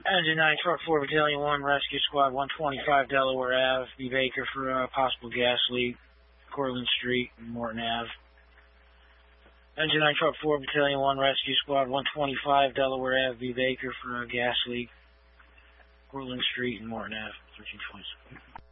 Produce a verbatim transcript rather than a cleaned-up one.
Engine nine, Truck four, Battalion one, Rescue Squad one twenty-five Delaware Avenue, B. Baker for a uh, possible gas leak, Cortlandt Street, Morton Avenue. Engine nine, Truck four, Battalion one, Rescue Squad one twenty-five Delaware Avenue, B. Baker for a gas leak, Cortlandt Street, and Morton Avenue, thirteen twenty-seven.